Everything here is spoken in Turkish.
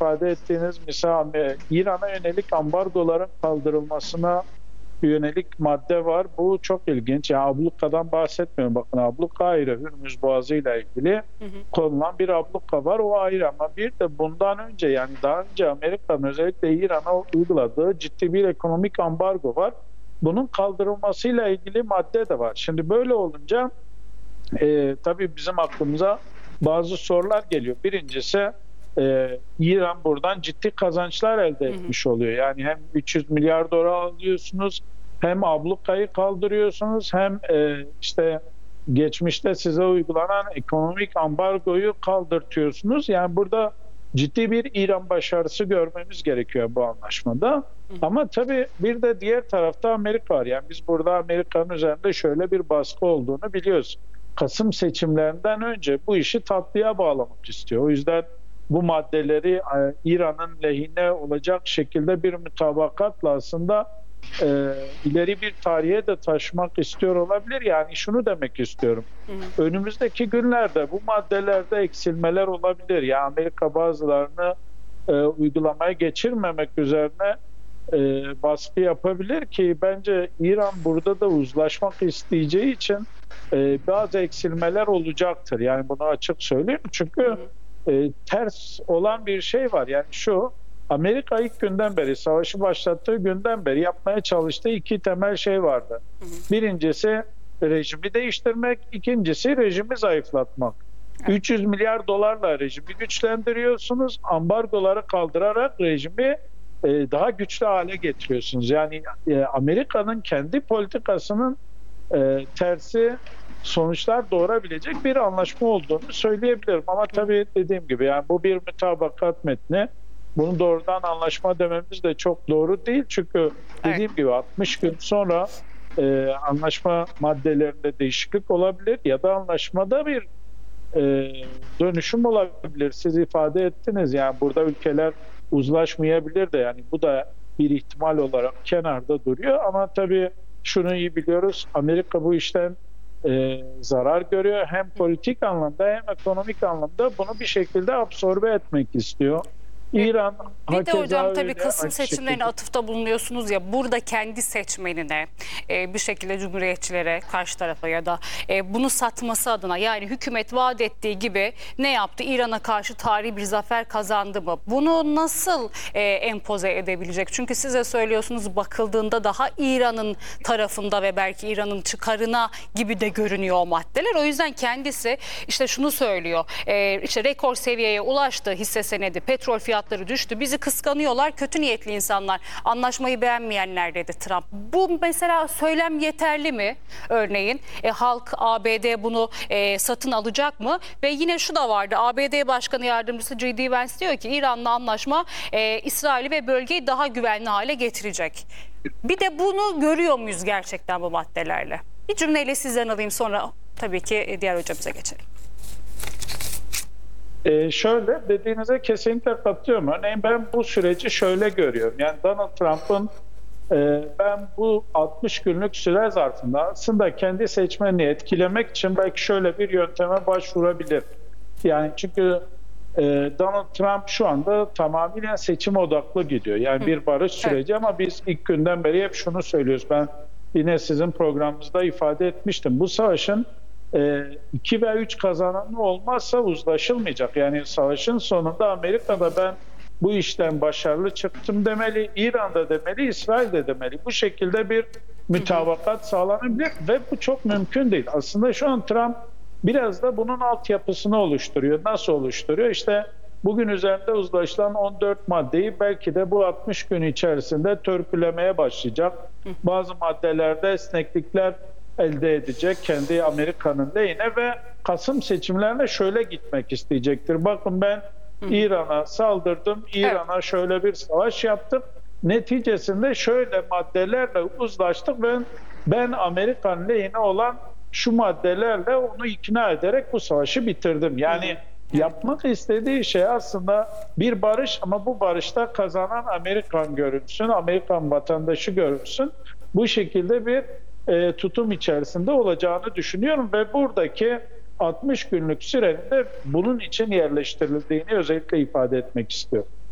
ifade ettiğiniz mesela İran'a yönelik ambargoların kaldırılmasına yönelik madde var. Bu çok ilginç. Yani ablukadan bahsetmiyorum. Bakın abluka ayrı. Hürmüz Boğazı ile ilgili konulan bir abluka var. O ayrı ama bir de bundan önce yani daha önce Amerika'nın özellikle İran'a uyguladığı ciddi bir ekonomik ambargo var. Bunun kaldırılmasıyla ilgili madde de var. Şimdi böyle olunca tabii bizim aklımıza bazı sorular geliyor. Birincisi İran buradan ciddi kazançlar elde etmiş oluyor. Yani hem 300 milyar dolar alıyorsunuz, hem ablukayı kaldırıyorsunuz, hem işte geçmişte size uygulanan ekonomik ambargoyu kaldırtıyorsunuz. Yani burada ciddi bir İran başarısı görmemiz gerekiyor bu anlaşmada. Ama tabii bir de diğer tarafta Amerika var. Yani biz burada Amerika'nın üzerinde şöyle bir baskı olduğunu biliyoruz. Kasım seçimlerinden önce bu işi tatlıya bağlamak istiyor. O yüzden bu maddeleri İran'ın lehine olacak şekilde bir mütabakatla aslında ileri bir tarihe de taşımak istiyor olabilir. Yani şunu demek istiyorum. Önümüzdeki günlerde bu maddelerde eksilmeler olabilir. Yani Amerika bazılarını uygulamaya geçirmemek üzerine baskı yapabilir ki bence İran burada da uzlaşmak isteyeceği için bazı eksilmeler olacaktır. Yani bunu açık söyleyeyim. Çünkü ters olan bir şey var. Yani şu, Amerika ilk günden beri, savaşı başlattığı günden beri yapmaya çalıştığı iki temel şey vardı. Birincisi rejimi değiştirmek, ikincisi rejimi zayıflatmak. 300 milyar dolarla rejimi güçlendiriyorsunuz, ambargoları kaldırarak rejimi daha güçlü hale getiriyorsunuz. Yani Amerika'nın kendi politikasının tersi sonuçlar doğurabilecek bir anlaşma olduğunu söyleyebilirim. Ama tabii dediğim gibi yani bu bir mütabakat metni. Bunu doğrudan anlaşma dememiz de çok doğru değil. Çünkü dediğim gibi 60 gün sonra anlaşma maddelerinde değişiklik olabilir ya da anlaşmada bir dönüşüm olabilir. Siz ifade ettiniz yani burada ülkeler uzlaşmayabilir de yani bu da bir ihtimal olarak kenarda duruyor. Ama tabii şunu iyi biliyoruz. Amerika bu işten zarar görüyor. Hem politik anlamda hem ekonomik anlamda bunu bir şekilde absorbe etmek istiyor. İran bir de hocam tabii öyle, Kasım seçimlerine atıfta bulunuyorsunuz ya, burada kendi seçmenine bir şekilde cumhuriyetçilere, karşı tarafa ya da bunu satması adına, yani hükümet vaat ettiği gibi ne yaptı? İran'a karşı tarihi bir zafer kazandı mı? Bunu nasıl empoze edebilecek? Çünkü size söylüyorsunuz, bakıldığında daha İran'ın tarafında ve belki İran'ın çıkarına gibi de görünüyor o maddeler. O yüzden kendisi işte şunu söylüyor. İşte rekor seviyeye ulaştı hisse senedi, petrol fiyatları düştü, bizi kıskanıyorlar, kötü niyetli insanlar, anlaşmayı beğenmeyenler dedi Trump. Bu mesela söylem yeterli mi örneğin? Halk, ABD bunu satın alacak mı? Ve yine şu da vardı, ABD Başkanı Yardımcısı J.D. Vance diyor ki İran'la anlaşma İsrail'i ve bölgeyi daha güvenli hale getirecek. Bir de bunu görüyor muyuz gerçekten bu maddelerle? Bir cümleyle sizden alayım, sonra tabii ki diğer hocamıza geçelim. Şöyle dediğinize kesinlikle katılıyorum. Örneğin ben bu süreci şöyle görüyorum. Yani Donald Trump'ın ben bu 60 günlük süre zarfında aslında kendi seçmenini etkilemek için belki şöyle bir yönteme başvurabilir. Yani çünkü Donald Trump şu anda tamamen seçim odaklı gidiyor. Yani bir barış süreci ama biz ilk günden beri hep şunu söylüyoruz. Ben yine sizin programınızda ifade etmiştim. Bu savaşın 2 veya 3 kazananı olmazsa uzlaşılmayacak. Yani savaşın sonunda Amerika'da ben bu işten başarılı çıktım demeli, İran'da demeli, İsrail'de demeli. Bu şekilde bir mütabakat sağlanabilir ve bu çok mümkün değil. Aslında şu an Trump biraz da bunun altyapısını oluşturuyor. Nasıl oluşturuyor? İşte bugün üzerinde uzlaşılan 14 maddeyi belki de bu 60 gün içerisinde törpülemeye başlayacak. Bazı maddelerde esneklikler elde edecek kendi Amerika'nın lehine ve Kasım seçimlerine şöyle gitmek isteyecektir. Bakın ben İran'a saldırdım, İran'a şöyle bir savaş yaptım. Neticesinde şöyle maddelerle uzlaştık ve ben Amerika'nın lehine olan şu maddelerle onu ikna ederek bu savaşı bitirdim. Yani yapmak istediği şey aslında bir barış ama bu barışta kazanan Amerikan görünsün, Amerikan vatandaşı görünsün. Bu şekilde bir tutum içerisinde olacağını düşünüyorum ve buradaki 60 günlük sürenin de bunun için yerleştirildiğini özellikle ifade etmek istiyorum.